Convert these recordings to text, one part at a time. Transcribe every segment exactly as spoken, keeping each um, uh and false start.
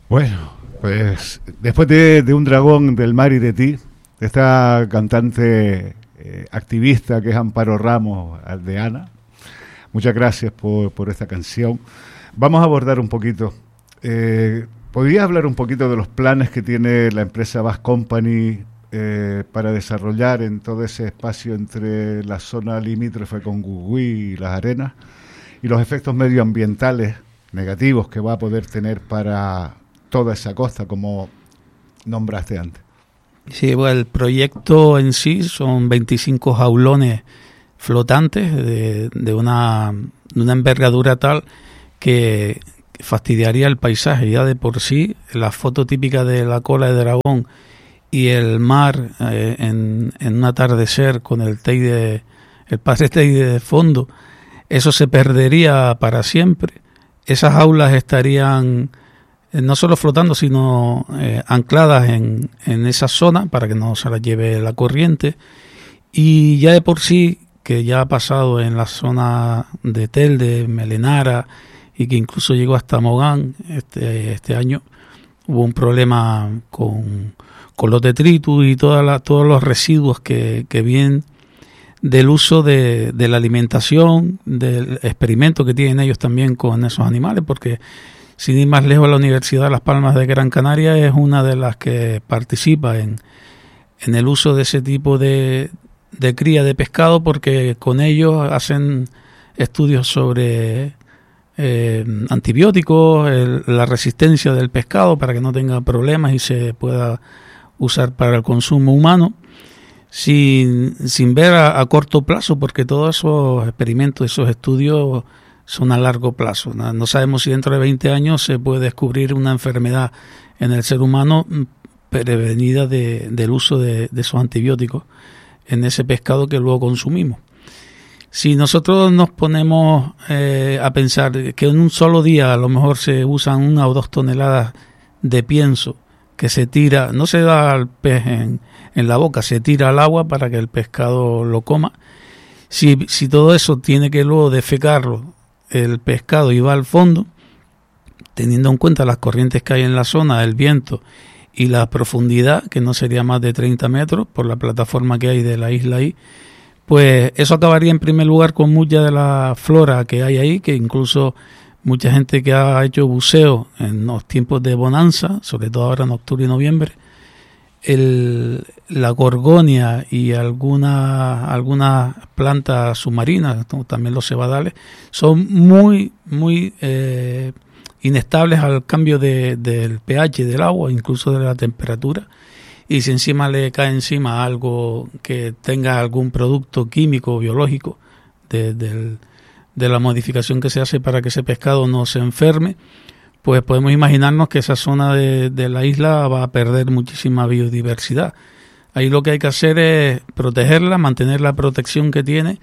Bueno, pues después de, de Un dragón del mar y de ti, esta cantante eh, activista que es Amparo Ramos Aldeana, muchas gracias por, por esta canción. Vamos a abordar un poquito, eh, ¿podrías hablar un poquito de los planes que tiene la empresa Bass Company eh, para desarrollar en todo ese espacio entre la zona limítrofe con Gugui y Las Arenas y los efectos medioambientales negativos que va a poder tener para toda esa costa, como nombraste antes? Sí, bueno, el proyecto en sí son veinticinco jaulones flotantes de, de, una, de una envergadura tal que fastidiaría el paisaje. Ya de por sí, la foto típica de la cola de dragón y el mar eh, en, en un atardecer con el Teide, el padre Teide de fondo, eso se perdería para siempre. Esas jaulas estarían no solo flotando, sino eh, ancladas en, en esa zona para que no se las lleve la corriente. Y ya de por sí, que ya ha pasado en la zona de Telde, Melenara, y que incluso llegó hasta Mogán este, este año, hubo un problema con, con los detritus y toda la, todos los residuos que, que vienen del uso de, de la alimentación, del experimento que tienen ellos también con esos animales, porque sin ir más lejos, la Universidad de Las Palmas de Gran Canaria es una de las que participa en, en el uso de ese tipo de, de cría de pescado, porque con ellos hacen estudios sobre eh, antibióticos, el, la resistencia del pescado para que no tenga problemas y se pueda usar para el consumo humano, sin, sin ver a, a corto plazo, porque todos esos experimentos, esos estudios son a largo plazo. No sabemos si dentro de veinte años se puede descubrir una enfermedad en el ser humano prevenida de, del uso de, de esos antibióticos en ese pescado que luego consumimos. Si nosotros nos ponemos eh, a pensar que en un solo día a lo mejor se usan una o dos toneladas de pienso que se tira, no se da al pez en, en la boca, se tira al agua para que el pescado lo coma. Si, si todo eso tiene que luego defecarlo el pescado y va al fondo, teniendo en cuenta las corrientes que hay en la zona, el viento y la profundidad, que no sería más de treinta metros por la plataforma que hay de la isla ahí, pues eso acabaría en primer lugar con mucha de la flora que hay ahí, que incluso mucha gente que ha hecho buceo en los tiempos de bonanza, sobre todo ahora en octubre y noviembre, el, la gorgonia y algunas algunas plantas submarinas, también los cebadales, son muy muy eh, inestables al cambio de, del pH del agua, incluso de la temperatura, y si encima le cae encima algo que tenga algún producto químico o biológico de, de, de la modificación que se hace para que ese pescado no se enferme, pues podemos imaginarnos que esa zona de, de la isla va a perder muchísima biodiversidad. Ahí lo que hay que hacer es protegerla, mantener la protección que tiene,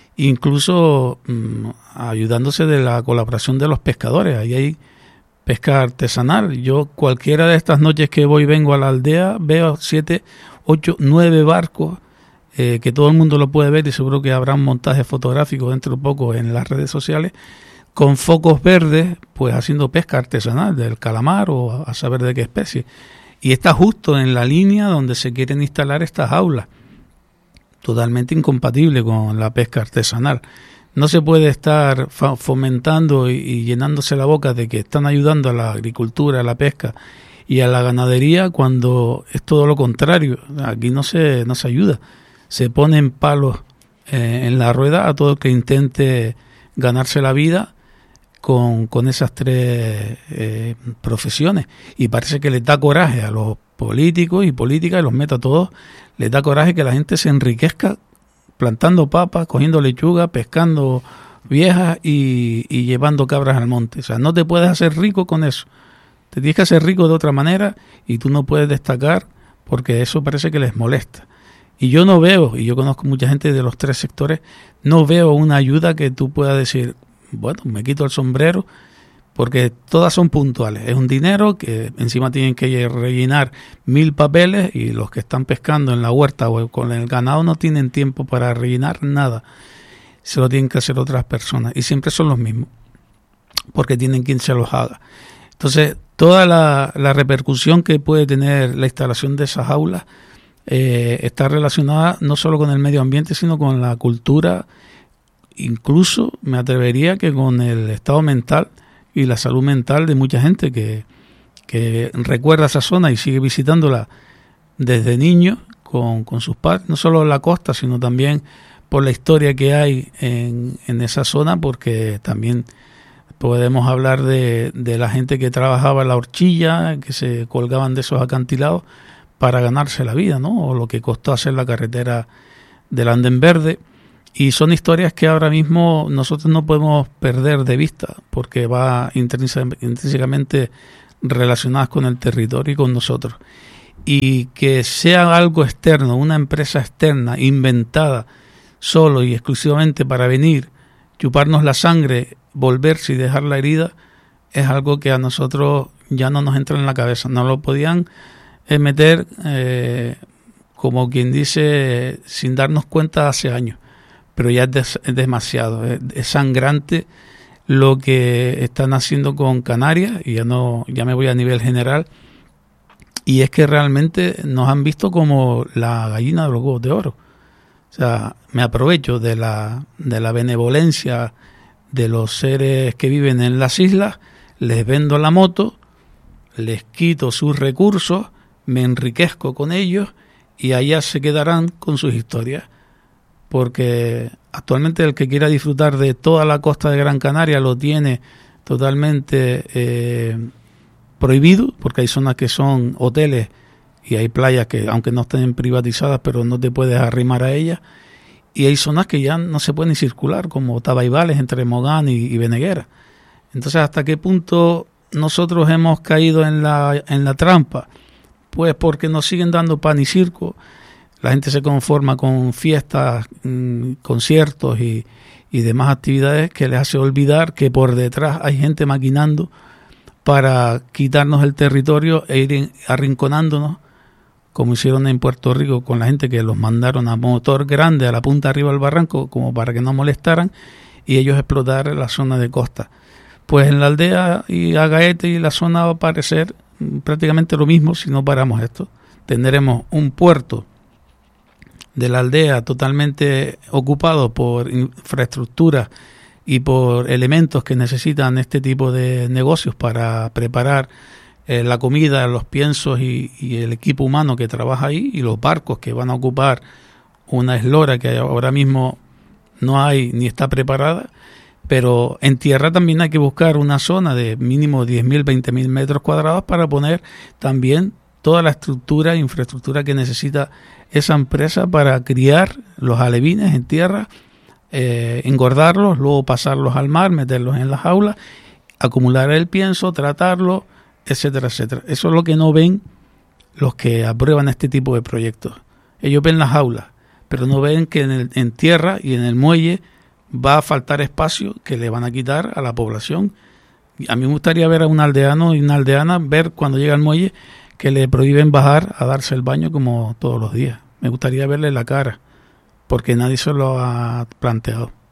incluso mmm, ayudándose de la colaboración de los pescadores. Ahí hay pesca artesanal. Yo cualquiera de estas noches que voy vengo a la aldea, veo siete, ocho, nueve barcos, eh, que todo el mundo lo puede ver, y seguro que habrá un montaje fotográfico dentro de poco en las redes sociales, con focos verdes, pues haciendo pesca artesanal del calamar o a saber de qué especie. Y está justo en la línea donde se quieren instalar estas jaulas, totalmente incompatible con la pesca artesanal. No se puede estar fomentando y, y llenándose la boca de que están ayudando a la agricultura, a la pesca y a la ganadería, cuando es todo lo contrario. Aquí no se, no se ayuda. Se ponen palos eh, en la rueda a todo el que intente ganarse la vida con, con esas tres eh, profesiones, y parece que les da coraje a los políticos y políticas, y los meta a todos, les da coraje que la gente se enriquezca plantando papas, cogiendo lechuga, pescando viejas y, y llevando cabras al monte. O sea, no te puedes hacer rico con eso, te tienes que hacer rico de otra manera, y tú no puedes destacar porque eso parece que les molesta. Y yo no veo, y yo conozco mucha gente de los tres sectores, no veo una ayuda que tú puedas decir, bueno, me quito el sombrero, porque todas son puntuales. Es un dinero que encima tienen que rellenar mil papeles, y los que están pescando en la huerta o con el ganado no tienen tiempo para rellenar nada. Se lo tienen que hacer otras personas, y siempre son los mismos, porque tienen quien se los haga. Entonces, toda la, la repercusión que puede tener la instalación de esas aulas eh, está relacionada no solo con el medio ambiente, sino con la cultura, incluso me atrevería que con el estado mental y la salud mental de mucha gente que, que recuerda esa zona y sigue visitándola desde niño con, con sus padres, no solo la costa, sino también por la historia que hay en, en esa zona, porque también podemos hablar de, de la gente que trabajaba en la horchilla, que se colgaban de esos acantilados para ganarse la vida, ¿no? O lo que costó hacer la carretera del Andén Verde. Y son historias que ahora mismo nosotros no podemos perder de vista, porque va intrínsecamente relacionadas con el territorio y con nosotros. Y que sea algo externo, una empresa externa, inventada solo y exclusivamente para venir, chuparnos la sangre, volverse y dejar la herida, es algo que a nosotros ya no nos entra en la cabeza. No lo podían eh, meter, eh, como quien dice, sin darnos cuenta hace años. Pero ya es, des, es demasiado, es, es sangrante lo que están haciendo con Canarias, y ya no, ya me voy a nivel general, y es que realmente nos han visto como la gallina de los huevos de oro. O sea, me aprovecho de la, de la benevolencia de los seres que viven en las islas, les vendo la moto, les quito sus recursos, me enriquezco con ellos y allá se quedarán con sus historias. Porque actualmente el que quiera disfrutar de toda la costa de Gran Canaria lo tiene totalmente eh, prohibido, porque hay zonas que son hoteles y hay playas que, aunque no estén privatizadas, pero no te puedes arrimar a ellas, y hay zonas que ya no se pueden circular, como Tabaibales entre Mogán y, y Beneguera. Entonces, ¿hasta qué punto nosotros hemos caído en la, en la trampa? Pues porque nos siguen dando pan y circo. La gente se conforma con fiestas, mmm, conciertos y, y demás actividades que les hace olvidar que por detrás hay gente maquinando para quitarnos el territorio e ir arrinconándonos, como hicieron en Puerto Rico con la gente que los mandaron a motor grande a la punta arriba del barranco como para que no molestaran y ellos explotar la zona de costa. Pues en la aldea y Agaete y la zona va a parecer prácticamente lo mismo si no paramos esto. Tendremos un puerto de la aldea totalmente ocupado por infraestructura y por elementos que necesitan este tipo de negocios para preparar eh, la comida, los piensos y, y el equipo humano que trabaja ahí, y los barcos que van a ocupar una eslora que ahora mismo no hay ni está preparada. Pero en tierra también hay que buscar una zona de mínimo diez mil, veinte mil metros cuadrados para poner también toda la estructura e infraestructura que necesita esa empresa para criar los alevines en tierra, eh, engordarlos, luego pasarlos al mar, meterlos en las jaulas, acumular el pienso, tratarlo, etcétera, etcétera. Eso es lo que no ven los que aprueban este tipo de proyectos. Ellos ven las jaulas, pero no ven que en, el, en tierra y en el muelle va a faltar espacio que le van a quitar a la población. A mí me gustaría ver a un aldeano y una aldeana ver cuando llega al muelle que le prohíben bajar a darse el baño como todos los días. Me gustaría verle la cara, porque nadie se lo ha planteado.